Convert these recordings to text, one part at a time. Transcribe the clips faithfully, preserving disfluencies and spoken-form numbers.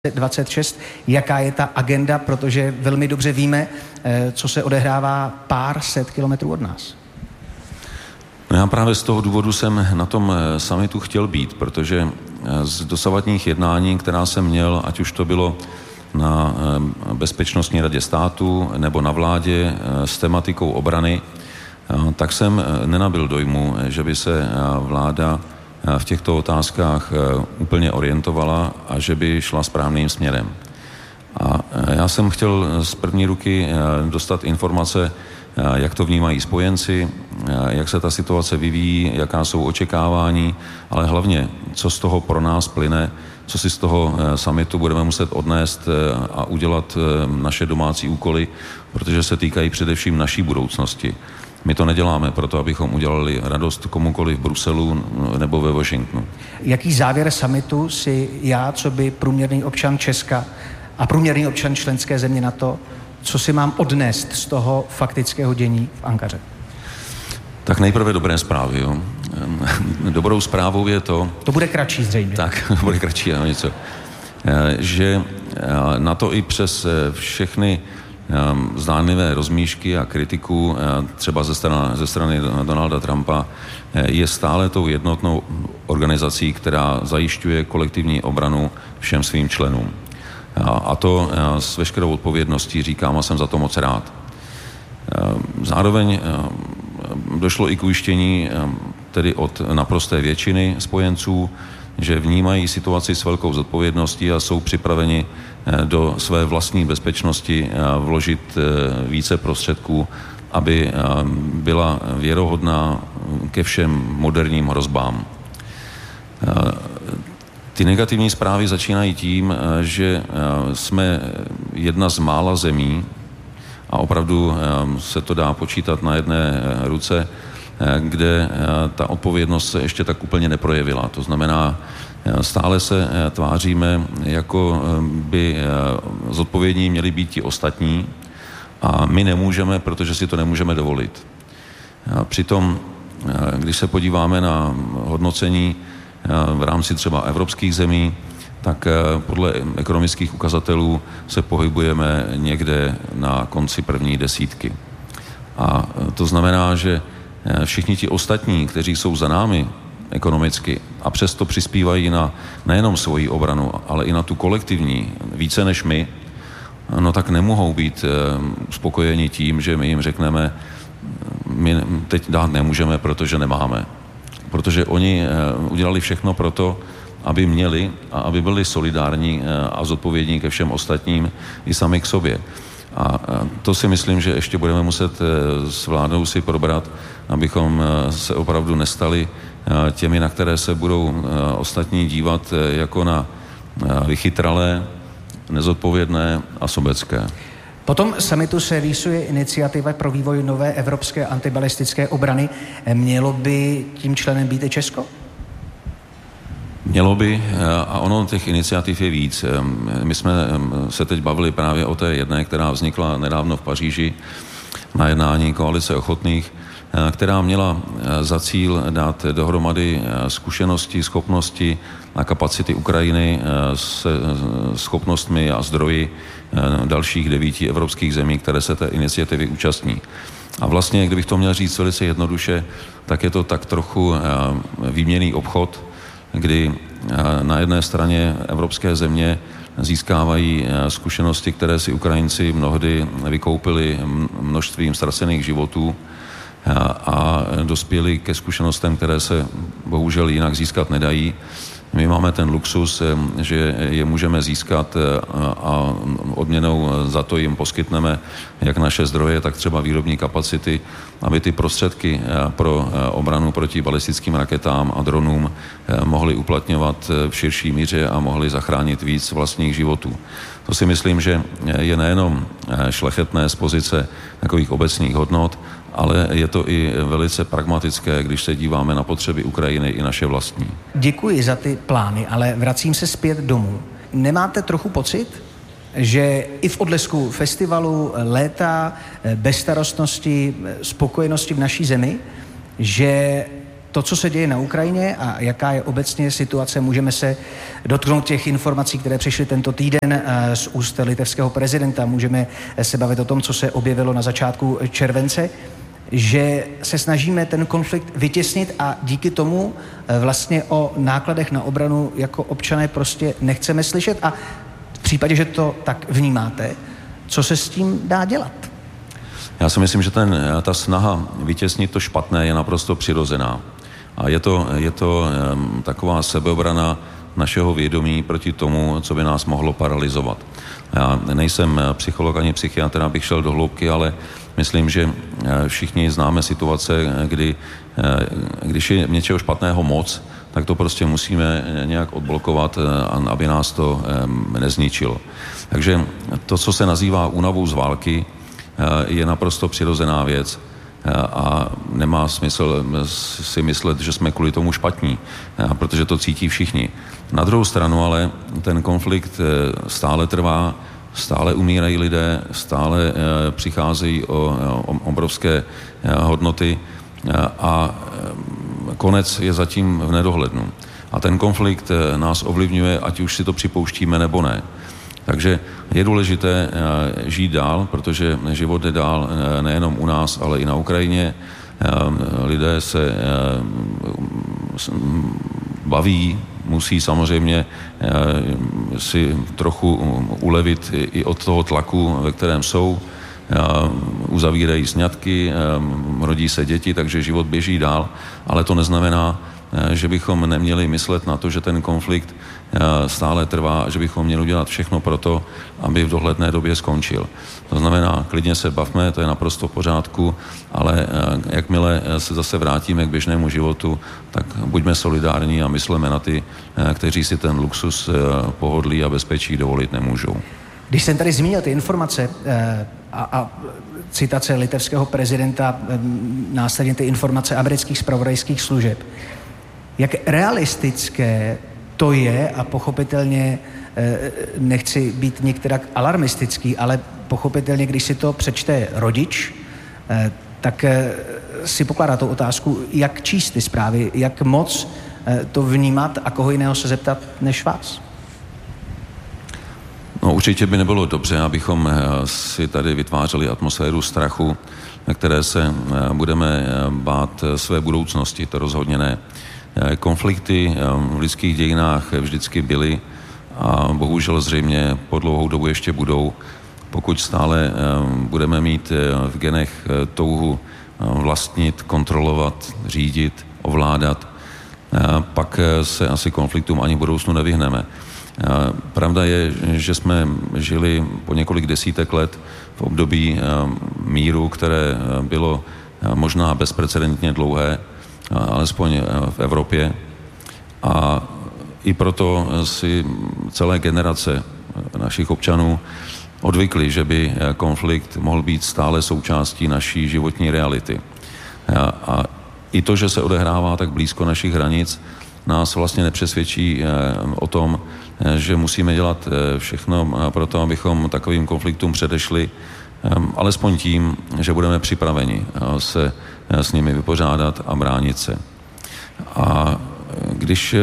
dvacet šest. Jaká je ta agenda, protože velmi dobře víme, co se odehrává pár set kilometrů od nás. No já právě z toho důvodu jsem na tom summitu chtěl být, protože z dosavadních jednání, která jsem měl, ať už to bylo na Bezpečnostní radě státu nebo na vládě s tematikou obrany, tak jsem nenabyl dojmu, že by se vláda v těchto otázkách úplně orientovala a že by šla správným směrem. A já jsem chtěl z první ruky dostat informace, jak to vnímají spojenci, jak se ta situace vyvíjí, jaká jsou očekávání, ale hlavně, co z toho pro nás plyne, co si z toho summitu budeme muset odnést a udělat naše domácí úkoly, protože se týkají především naší budoucnosti. My to neděláme proto, abychom udělali radost komukoliv v Bruselu nebo ve Washingtonu. Jaký závěr summitu si já, co by průměrný občan Česka a průměrný občan členské země NATO, co si mám odnést z toho faktického dění v Ankaře? Tak nejprve dobré zprávy. Jo. Dobrou zprávou je to... To bude kratší zřejmě. Tak, bude kratší, ano, něco. Že NATO i přes všechny zdánlivé rozmíšky a kritiku třeba ze strany, ze strany Donalda Trumpa je stále tou jednotnou organizací, která zajišťuje kolektivní obranu všem svým členům. A to s veškerou odpovědností říkám a jsem za to moc rád. Zároveň došlo i k ujištění tedy od naprosté většiny spojenců, že vnímají situaci s velkou zodpovědností a jsou připraveni do své vlastní bezpečnosti vložit více prostředků, aby byla věrohodná ke všem moderním hrozbám. Ty negativní zprávy začínají tím, že jsme jedna z mála zemí, a opravdu se to dá počítat na jedné ruce, kde ta odpovědnost se ještě tak úplně neprojevila. To znamená, stále se tváříme, jako by zodpovědní měli být ti ostatní a my nemůžeme, protože si to nemůžeme dovolit. Přitom, když se podíváme na hodnocení v rámci třeba evropských zemí, tak podle ekonomických ukazatelů se pohybujeme někde na konci první desítky. A to znamená, že všichni ti ostatní, kteří jsou za námi ekonomicky a přesto přispívají na nejenom svoji obranu, ale i na tu kolektivní, více než my, no tak nemohou být uspokojeni tím, že my jim řekneme, my teď dát nemůžeme, protože nemáme. Protože oni udělali všechno pro to, aby měli a aby byli solidární a zodpovědní ke všem ostatním i sami k sobě. A to si myslím, že ještě budeme muset s vládou si probrat, abychom se opravdu nestali těmi, na které se budou ostatní dívat jako na vychytralé, nezodpovědné a sobecké. Po tom summitu se rýsuje iniciativa pro vývoj nové evropské antibalistické obrany. Mělo by tím členem být i Česko? Mělo by, a ono těch iniciativ je víc. My jsme se teď bavili právě o té jedné, která vznikla nedávno v Paříži na jednání Koalice ochotných, která měla za cíl dát dohromady zkušenosti, schopnosti a kapacity Ukrajiny se schopnostmi a zdroji dalších devíti evropských zemí, které se té iniciativy účastní. A vlastně, kdybych to měl říct velice jednoduše, tak je to tak trochu výměnný obchod, kdy na jedné straně evropské země získávají zkušenosti, které si Ukrajinci mnohdy vykoupili množstvím ztracených životů a dospěli ke zkušenostem, které se bohužel jinak získat nedají. My máme ten luxus, že je můžeme získat a odměnou za to jim poskytneme jak naše zdroje, tak třeba výrobní kapacity, aby ty prostředky pro obranu proti balistickým raketám a dronům mohly uplatňovat v širší míře a mohly zachránit víc vlastních životů. To si myslím, že je nejenom šlechetné z pozice takových obecných hodnot, ale je to i velice pragmatické, když se díváme na potřeby Ukrajiny i naše vlastní. Děkuji za ty plány, ale vracím se zpět domů. Nemáte trochu pocit, že i v odlesku festivalu léta, bezstarostnosti, spokojenosti v naší zemi, že to, co se děje na Ukrajině a jaká je obecně situace, můžeme se dotknout těch informací, které přišly tento týden z úst litevského prezidenta. Můžeme se bavit o tom, co se objevilo na začátku července, že se snažíme ten konflikt vytěsnit a díky tomu vlastně o nákladech na obranu jako občané prostě nechceme slyšet. A v případě, že to tak vnímáte, co se s tím dá dělat? Já si myslím, že ten, ta snaha vytěsnit to špatné je naprosto přirozená. A je to, je to um, taková sebeobrana našeho vědomí proti tomu, co by nás mohlo paralyzovat. Já nejsem psycholog ani psychiatr, abych šel do hloubky, ale myslím, že všichni známe situace, kdy když je něčeho špatného moc, tak to prostě musíme nějak odblokovat, aby nás to nezničilo. Takže to, co se nazývá únavou z války, je naprosto přirozená věc a nemá smysl si myslet, že jsme kvůli tomu špatní, protože to cítí všichni. Na druhou stranu ale ten konflikt stále trvá, stále umírají lidé, stále přicházejí o, o obrovské hodnoty a konec je zatím v nedohlednu. A ten konflikt nás ovlivňuje, ať už si to připouštíme nebo ne. Takže je důležité žít dál, protože život jde dál nejenom u nás, ale i na Ukrajině. Lidé se baví, musí samozřejmě si trochu ulevit i od toho tlaku, ve kterém jsou. Uzavírají sňatky, rodí se děti, takže život běží dál, ale to neznamená, že bychom neměli myslet na to, že ten konflikt stále trvá a že bychom měli udělat všechno pro to, aby v dohledné době skončil. To znamená, klidně se bavme, to je naprosto v pořádku, ale jakmile se zase vrátíme k běžnému životu, tak buďme solidární a mysleme na ty, kteří si ten luxus pohodlí a bezpečí dovolit nemůžou. Když jsem tady zmínil ty informace a, a citace litevského prezidenta, následně ty informace amerických zpravodajských služeb, jak realistické to je, a pochopitelně nechci být některak alarmistický, ale pochopitelně, když si to přečte rodič, tak si pokládá tu otázku, jak číst ty zprávy, jak moc to vnímat a koho jiného se zeptat než vás. No, určitě by nebylo dobře, abychom si tady vytvářeli atmosféru strachu, na které se budeme bát své budoucnosti, to rozhodně ne. Konflikty v lidských dějinách vždycky byly a bohužel zřejmě po dlouhou dobu ještě budou. Pokud stále budeme mít v genech touhu vlastnit, kontrolovat, řídit, ovládat, pak se asi konfliktům ani v budoucnu nevyhneme. Pravda je, že jsme žili po několik desítek let v období míru, které bylo možná bezprecedentně dlouhé, alespoň v Evropě. A i proto si celé generace našich občanů odvykli, že by konflikt mohl být stále součástí naší životní reality. A i to, že se odehrává tak blízko našich hranic, nás vlastně nepřesvědčí o tom, že musíme dělat všechno pro to, abychom takovým konfliktům předešli, alespoň tím, že budeme připraveni se s nimi vypořádat a bránit se. A když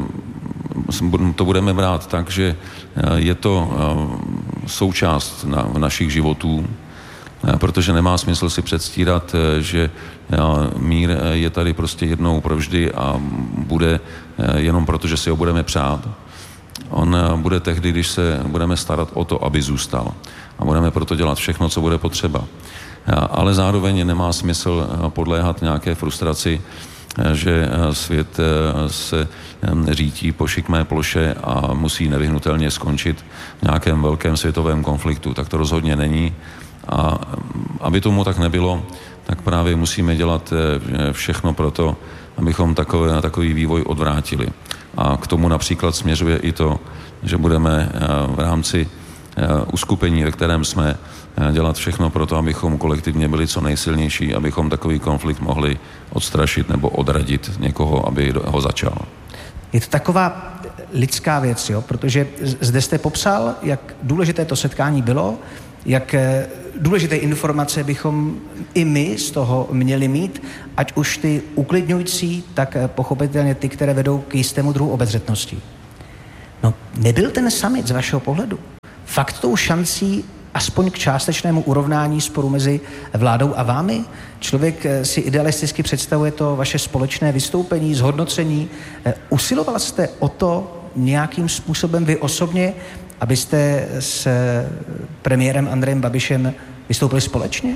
to budeme brát tak, že je to součást našich životů, protože nemá smysl si předstírat, že mír je tady prostě jednou provždy a bude jenom proto, že si ho budeme přát. On bude tehdy, když se budeme starat o to, aby zůstal. A budeme proto dělat všechno, co bude potřeba. Ale zároveň nemá smysl podléhat nějaké frustraci, že svět se řítí po šikmé ploše a musí nevyhnutelně skončit v nějakém velkém světovém konfliktu. Tak to rozhodně není. A aby tomu tak nebylo, tak právě musíme dělat všechno pro to, abychom takový, takový vývoj odvrátili. A k tomu například směřuje i to, že budeme v rámci uskupení, ve kterém jsme, dělat všechno pro to, abychom kolektivně byli co nejsilnější, abychom takový konflikt mohli odstrašit nebo odradit někoho, aby ho začal. Je to taková lidská věc, jo? Protože zde jste popsal, jak důležité to setkání bylo jak důležité informace bychom i my z toho měli mít, ať už ty uklidňující, tak pochopitelně ty, které vedou k jistému druhu obezřetnosti. No, nebyl ten summit z vašeho pohledu fakt tou šancí aspoň k částečnému urovnání sporu mezi vládou a vámi? Člověk si idealisticky představuje to vaše společné vystoupení, zhodnocení. Usiloval jste o to nějakým způsobem vy osobně, abyste s premiérem Andrejem Babišem vystoupili společně?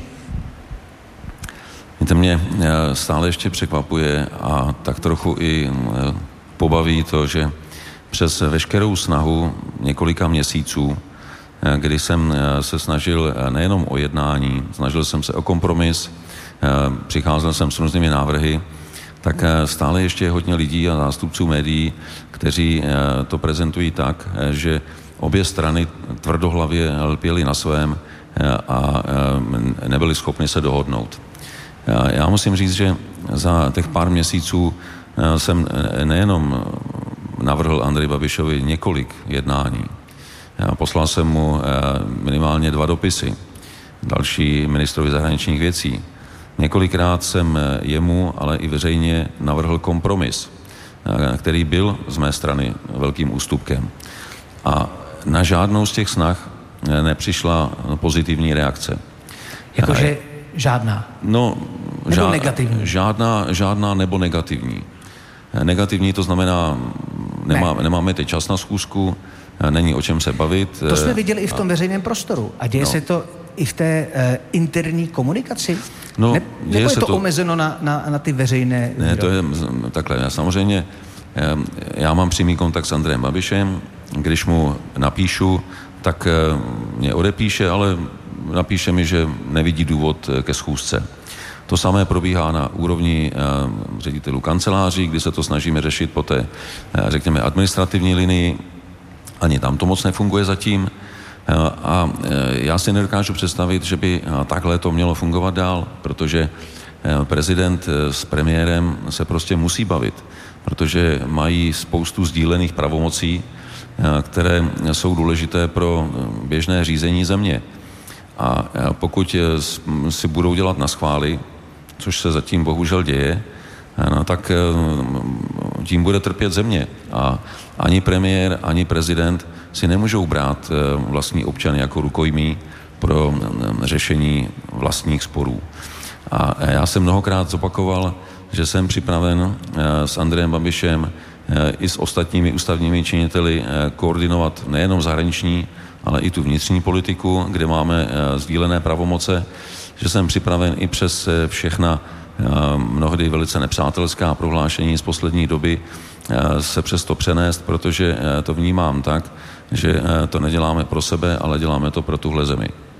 Víte, mě stále ještě překvapuje a tak trochu i pobaví to, že přes veškerou snahu několika měsíců, kdy jsem se snažil nejenom o jednání, snažil jsem se o kompromis, přicházel jsem s různými návrhy, tak stále ještě je hodně lidí a zástupců médií, kteří to prezentují tak, že obě strany tvrdohlavě lpěly na svém a nebyli schopni se dohodnout. Já musím říct, že za těch pár měsíců jsem nejenom navrhl Andreji Babišovi několik jednání. Poslal jsem mu minimálně dva dopisy, další ministrovi zahraničních věcí. Několikrát jsem jemu, ale i veřejně navrhl kompromis, který byl z mé strany velkým ústupkem. A na žádnou z těch snah nepřišla pozitivní reakce. Jakože žádná? No, nebo žád, negativní? Žádná, žádná nebo negativní. Negativní to znamená, nemá, ne. nemáme teď čas na schůzku, není o čem se bavit. To jsme viděli i v tom a... veřejném prostoru. A děje no. se to i v té uh, interní komunikaci? No, ne, nebo je to, to omezeno na, na, na ty veřejné... Ne, to je takhle. Já samozřejmě, já mám přímý kontakt s Andrejem Babišem, když mu napíšu, tak mě odepíše, ale napíše mi, že nevidí důvod ke schůzce. To samé probíhá na úrovni ředitelů kanceláří, kdy se to snažíme řešit po té, řekněme, administrativní linii. Ani tam to moc nefunguje zatím. A já si nedokážu představit, že by takhle to mělo fungovat dál, protože prezident s premiérem se prostě musí bavit, protože mají spoustu sdílených pravomocí, které jsou důležité pro běžné řízení země. A pokud si budou dělat na schvály, což se zatím bohužel děje, no, tak tím bude trpět země. A ani premiér, ani prezident si nemůžou brát vlastní občany jako rukojmí pro řešení vlastních sporů. A já jsem mnohokrát zopakoval, že jsem připraven s Andrejem Babišem i s ostatními ústavními činiteli koordinovat nejenom zahraniční, ale i tu vnitřní politiku, kde máme sdílené pravomoce, že jsem připraven i přes všechna mnohdy velice nepřátelská prohlášení z poslední doby se přesto přenést, protože to vnímám tak, že to neděláme pro sebe, ale děláme to pro tuhle zemi.